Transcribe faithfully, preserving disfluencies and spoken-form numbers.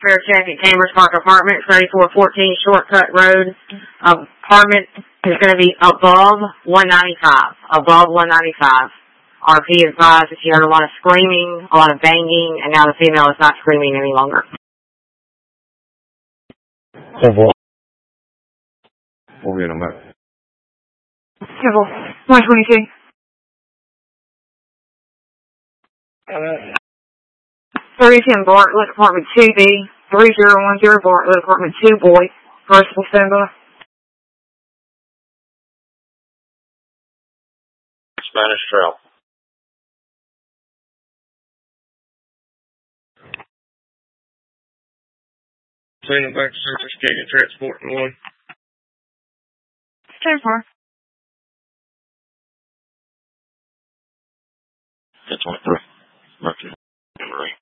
Fair check at Chambers Park Apartments, thirty-four fourteen Shortcut Road. Apartment is going to be above one ninety-five. Above one ninety-five. R P advised that she heard a lot of screaming, a lot of banging, and now the female is not screaming any longer. Civil. We'll get them back. Civil. one twenty-two. Uh, thirty-ten Bartlett, Apartment two B. three zero one zero Bartlett, Apartment two, boy. Constable standby. Spanish Trail. Send it back to surface, Katie Transport and one. ten four. ten twenty-three. Mercury. Memory.